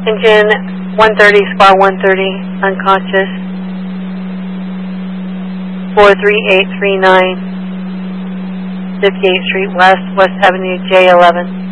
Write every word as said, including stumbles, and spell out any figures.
Engine one thirty, spar one thirty, unconscious. four three eight three nine, fifty-eighth Street West, West Avenue, J eleven.